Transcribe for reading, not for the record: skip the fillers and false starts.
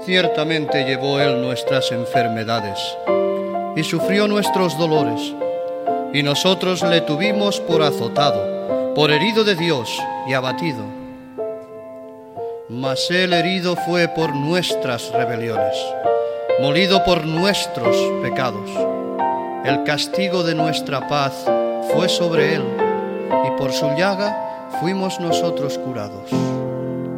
Ciertamente llevó Él nuestras enfermedades y sufrió nuestros dolores, y nosotros le tuvimos por azotado, por herido de Dios y abatido. Mas Él herido fue por nuestras rebeliones, molido por nuestros pecados. El castigo de nuestra paz fue sobre Él, y por su llaga fuimos nosotros curados.